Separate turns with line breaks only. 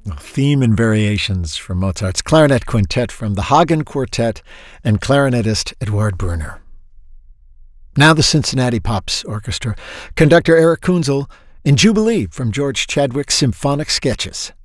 Theme and variations from Mozart's clarinet quintet from the Hagen Quartet and clarinetist Eduard Brunner. Now the Cincinnati Pops Orchestra, conductor Eric Kunzel, in Jubilee from George Chadwick's Symphonic Sketches.